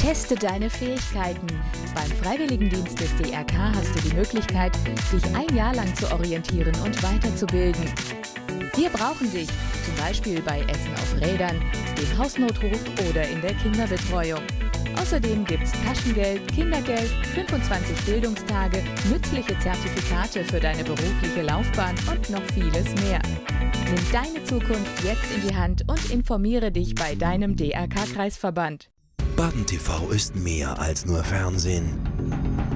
Teste deine Fähigkeiten. Beim Freiwilligendienst des DRK hast du die Möglichkeit, dich ein Jahr lang zu orientieren und weiterzubilden. Wir brauchen dich, zum Beispiel bei Essen auf Rädern, dem Hausnotruf oder in der Kinderbetreuung. Außerdem gibt's Taschengeld, Kindergeld, 25 Bildungstage, nützliche Zertifikate für deine berufliche Laufbahn und noch vieles mehr. Nimm deine Zukunft jetzt in die Hand und informiere dich bei deinem DRK-Kreisverband. Baden TV ist mehr als nur Fernsehen.